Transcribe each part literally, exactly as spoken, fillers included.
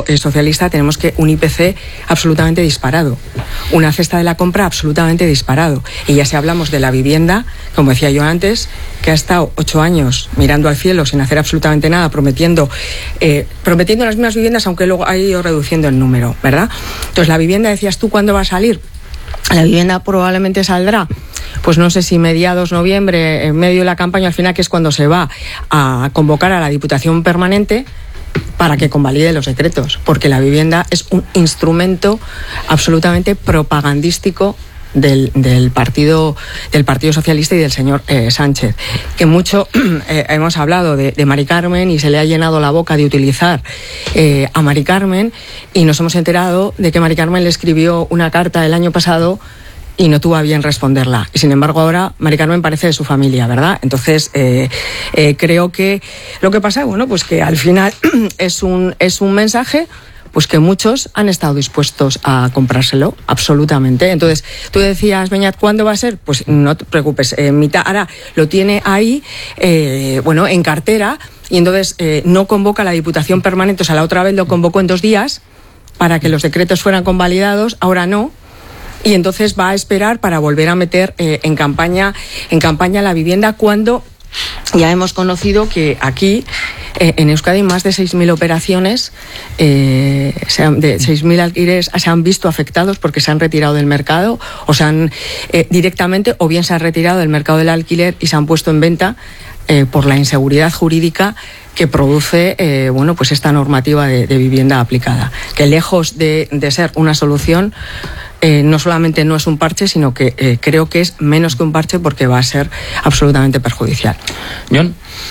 eh, socialista tenemos que un I P C absolutamente disparado, una cesta de la compra absolutamente disparado. Y ya si hablamos de la vivienda, como decía yo antes, que ha estado ocho años mirando al cielo sin hacer absolutamente nada, prometiendo, eh, prometiendo las mismas viviendas, aunque luego ha ido reduciendo el número, ¿verdad? Entonces, la vivienda, decías tú, ¿cuándo va a salir? La vivienda probablemente saldrá, pues no sé si mediados noviembre, en medio de la campaña, al final, que es cuando se va a convocar a la Diputación Permanente para que convalide los decretos, porque la vivienda es un instrumento absolutamente propagandístico del, del partido del Partido Socialista y del señor eh, Sánchez, que mucho eh, hemos hablado de, de Mari Carmen y se le ha llenado la boca de utilizar eh, a Mari Carmen, y nos hemos enterado de que Mari Carmen le escribió una carta el año pasado y no tuvo a bien responderla. Y sin embargo ahora Mari Carmen parece de su familia, ¿verdad? Entonces eh, eh, creo que lo que pasa, bueno, pues que al final es un, es un mensaje pues que muchos han estado dispuestos a comprárselo, absolutamente. Entonces, tú decías, Beñat, ¿cuándo va a ser? Pues no te preocupes, eh, mitad, ahora lo tiene ahí, eh, bueno, en cartera, y entonces eh, no convoca a la Diputación Permanente, o sea, la otra vez lo convocó en dos días para que los decretos fueran convalidados, ahora no. Y entonces va a esperar para volver a meter eh, en campaña en campaña la vivienda, cuando ya hemos conocido que aquí eh, en Euskadi más de seis mil operaciones, eh, se han, de seis mil alquileres se han visto afectados porque se han retirado del mercado, o se han eh, directamente, o bien se han retirado del mercado del alquiler y se han puesto en venta eh, por la inseguridad jurídica que produce eh, bueno, pues esta normativa de, de vivienda aplicada, que lejos de, de ser una solución, Eh, no solamente no es un parche, sino que eh, creo que es menos que un parche, porque va a ser absolutamente perjudicial. John.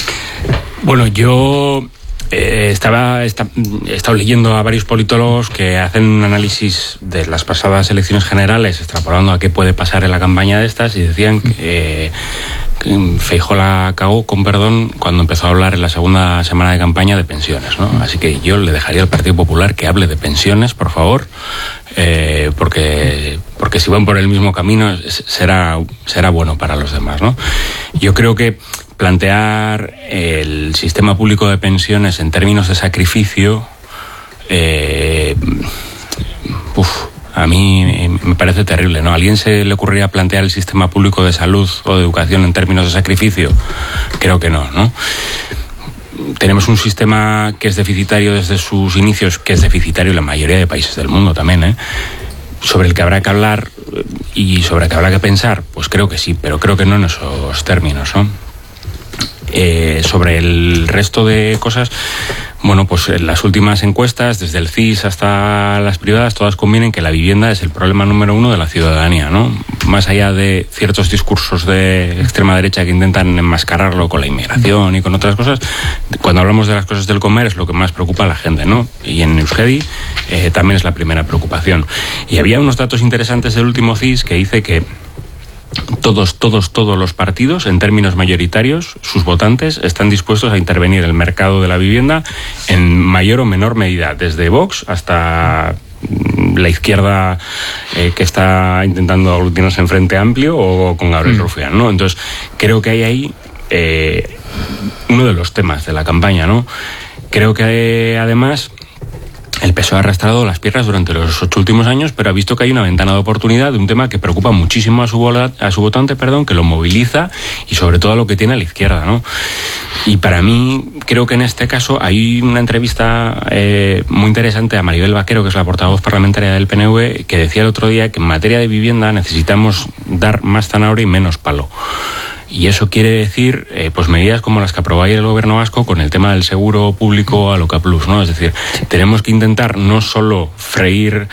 Bueno, yo eh, estaba está, he estado leyendo a varios politólogos que hacen un análisis de las pasadas elecciones generales, extrapolando a qué puede pasar en la campaña de estas, y decían que eh, Feijóo la cagó, con perdón, cuando empezó a hablar en la segunda semana de campaña de pensiones, ¿no? Así que yo le dejaría al Partido Popular que hable de pensiones, por favor, eh, porque porque si van por el mismo camino será será bueno para los demás, ¿no? Yo creo que plantear el sistema público de pensiones en términos de sacrificio, eh, uf, a mí me parece terrible, ¿no? ¿A alguien se le ocurriría plantear el sistema público de salud o de educación en términos de sacrificio? Creo que no, ¿no? Tenemos un sistema que es deficitario desde sus inicios, que es deficitario en la mayoría de países del mundo también, ¿eh? Sobre el que habrá que hablar y sobre el que habrá que pensar, pues creo que sí, pero creo que no en esos términos, ¿no? Eh, sobre el resto de cosas, bueno, pues en las últimas encuestas, desde el C I S hasta las privadas, todas convienen que la vivienda es el problema número uno de la ciudadanía, ¿no? Más allá de ciertos discursos de extrema derecha que intentan enmascararlo con la inmigración y con otras cosas, cuando hablamos de las cosas del comer es lo que más preocupa a la gente, ¿no? Y en Euskadi eh, también es la primera preocupación. Y había unos datos interesantes del último C I S que dice que Todos, todos, todos los partidos, en términos mayoritarios, sus votantes están dispuestos a intervenir en el mercado de la vivienda en mayor o menor medida, desde Vox hasta la izquierda eh, que está intentando aglutinarse en Frente Amplio, o con Gabriel mm. Rufián, ¿no? Entonces, creo que hay ahí eh, uno de los temas de la campaña, ¿no? Creo que eh, además el P S O E ha arrastrado las piernas durante los ocho últimos años, pero ha visto que hay una ventana de oportunidad de un tema que preocupa muchísimo a su, vola, a su votante, perdón, que lo moviliza, y sobre todo a lo que tiene a la izquierda, ¿no? Y para mí, creo que en este caso hay una entrevista eh, muy interesante a Maribel Vaquero, que es la portavoz parlamentaria del P N V, que decía el otro día que en materia de vivienda necesitamos dar más zanahoria y menos palo. Y eso quiere decir eh, pues medidas como las que aprobó ayer el gobierno vasco con el tema del seguro público Aloca Plus, ¿no? Es decir, tenemos que intentar no solo freír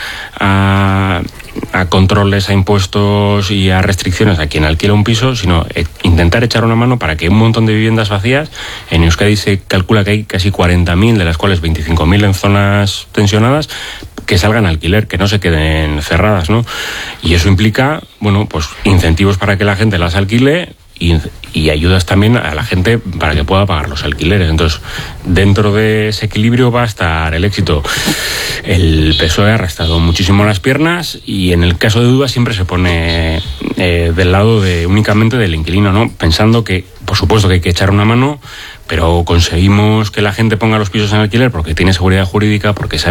a, a controles, a impuestos y a restricciones a quien alquila un piso, sino eh, intentar echar una mano para que un montón de viviendas vacías, en Euskadi se calcula que hay casi cuarenta mil, de las cuales veinticinco mil en zonas tensionadas, que salgan a alquiler, que no se queden cerradas, ¿no? Y eso implica, bueno, pues incentivos para que la gente las alquile, Y, y ayudas también a la gente para que pueda pagar los alquileres. Entonces, dentro de ese equilibrio va a estar el éxito. El P S O E ha arrastrado muchísimo las piernas, y en el caso de duda siempre se pone eh, del lado de únicamente del inquilino, ¿no? Pensando que, por supuesto, que hay que echar una mano, pero conseguimos que la gente ponga los pisos en alquiler porque tiene seguridad jurídica, porque sabe